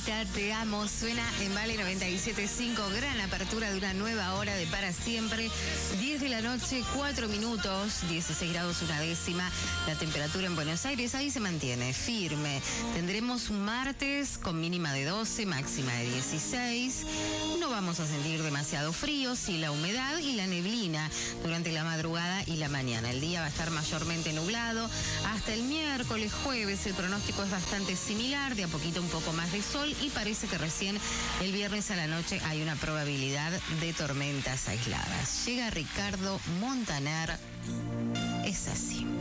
Anita, te amo. Suena en Vale 97.5. Gran apertura de una nueva hora de Para Siempre. 10 de la noche, 4 minutos, 16 grados una décima. La temperatura en Buenos Aires ahí se mantiene firme. Tendremos un martes con mínima de 12, máxima de 16. No vamos a sentir demasiado frío, sí la humedad y la neblina durante la madrugada y la mañana. El día va a estar mayormente nublado. Hasta el miércoles, jueves, el pronóstico es bastante similar, de a poquito un poco más de sol y parece que recién el viernes a la noche hay una probabilidad de tormentas aisladas. Llega Ricardo Montaner, es así.